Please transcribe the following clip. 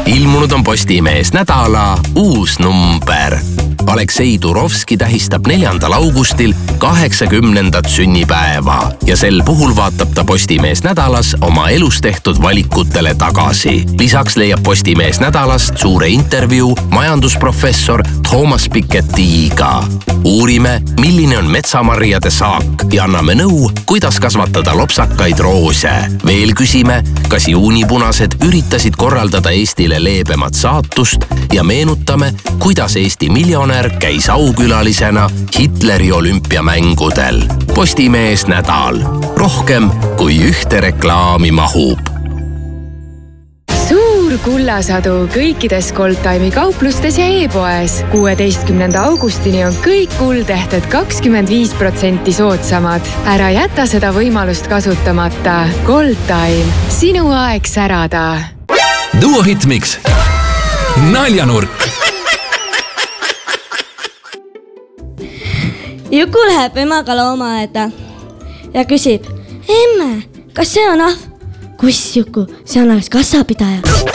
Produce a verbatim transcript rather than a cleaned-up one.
Ilmunud on Postimees nädala uus number. Aleksei Turovski tähistab neljandal augustil kaheksakümnendat sünnipäeva ja sel puhul vaatab ta Postimees nädalas oma elus tehtud valikutele tagasi. Lisaks leiab Postimees nädalast suure intervjuu majandusprofessor Thomas Piketty'iga. Uurime, milline on metsamarjade saak ja anname nõu, kuidas kasvatada lopsakaid roose. Veel küsime, kas juunipunased üritasid korraldada Eestile leebemat saatust ja meenutame, kuidas Eesti miljonär käis aukülalisena Hitleri olümpiamängudel. Postimees nädal. Rohkem kui ühte reklaami mahub. Suur kullasadu kõikides Goldtime'i kauplustes ja e-poes. kuueteistkümnenda augustini on kõik kuldehted kakskümmend viis protsenti soodsamad. Ära jäta seda võimalust kasutamata. Goldtime. Sinu aeg särada. Duo Hitmix. Naljanurk. Juku läheb emaga loomaaeda ja küsib, emme, kas see on ahv? Kus Juku, see on alles kassapidaja.